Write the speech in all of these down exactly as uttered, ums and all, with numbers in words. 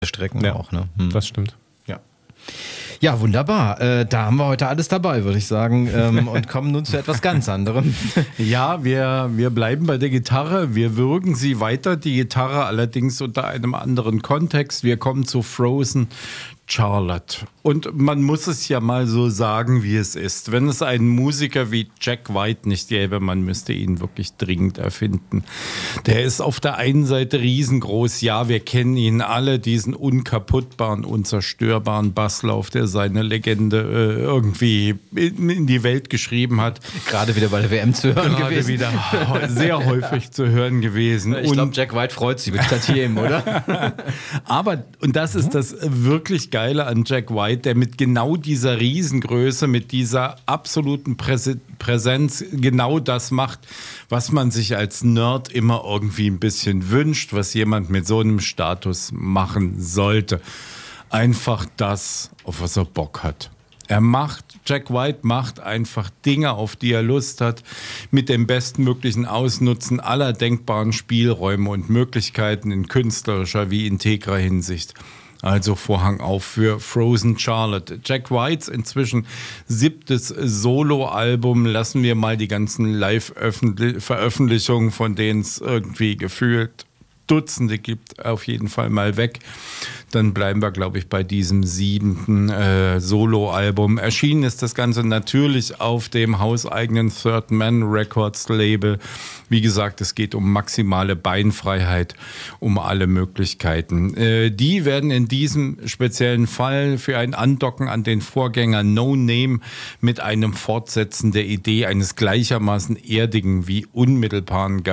Strecken ja, auch, ne? Hm. Das stimmt. Ja. Ja, wunderbar. Äh, da haben wir heute alles dabei, würde ich sagen, ähm, und kommen nun zu etwas ganz anderem. Ja, wir, wir bleiben bei der Gitarre. Wir würgen sie weiter, die Gitarre allerdings unter einem anderen Kontext. Wir kommen zu Frozen Charlotte. Und man muss es ja mal so sagen, wie es ist. Wenn es einen Musiker wie Jack White nicht gäbe, man müsste ihn wirklich dringend erfinden. Der ist auf der einen Seite riesengroß. Ja, wir kennen ihn alle, diesen unkaputtbaren, unzerstörbaren Basslauf, der seine Legende äh, irgendwie in, in die Welt geschrieben hat. Gerade wieder bei der W M zu hören Gerade gewesen. wieder sehr häufig zu hören gewesen. Ich glaube, Jack White freut sich mit Tantiem, oder? Aber, und das ist das wirklich Geile an Jack White, der mit genau dieser Riesengröße, mit dieser absoluten Präse- Präsenz genau das macht, was man sich als Nerd immer irgendwie ein bisschen wünscht, was jemand mit so einem Status machen sollte. Einfach das, auf was er Bock hat. Er macht, Jack White macht einfach Dinge, auf die er Lust hat, mit dem bestmöglichen Ausnutzen aller denkbaren Spielräume und Möglichkeiten in künstlerischer wie integrer Hinsicht. Also Vorhang auf für Frozen Charlotte. Jack Whites inzwischen siebtes Soloalbum. Lassen wir mal die ganzen Live-Veröffentlichungen, von denen es irgendwie gefühlt Dutzende gibt, auf jeden Fall mal weg. Dann bleiben wir, glaube ich, bei diesem siebten äh, Soloalbum. Erschienen ist das Ganze natürlich auf dem hauseigenen Third Man Records Label. Wie gesagt, es geht um maximale Beinfreiheit, um alle Möglichkeiten. Äh, die werden in diesem speziellen Fall für ein Andocken an den Vorgänger No Name mit einem Fortsetzen der Idee eines gleichermaßen erdigen wie unmittelbaren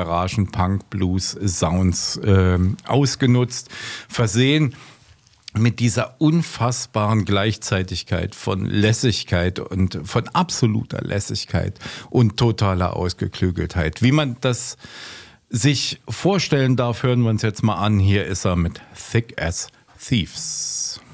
Garagen-Punk-Blues-Sounds äh, ausgenutzt, versehen mit dieser unfassbaren Gleichzeitigkeit von Lässigkeit und von absoluter Lässigkeit und totaler Ausgeklügeltheit. Wie man das sich vorstellen darf, hören wir uns jetzt mal an. Hier ist er mit Thick as Thieves.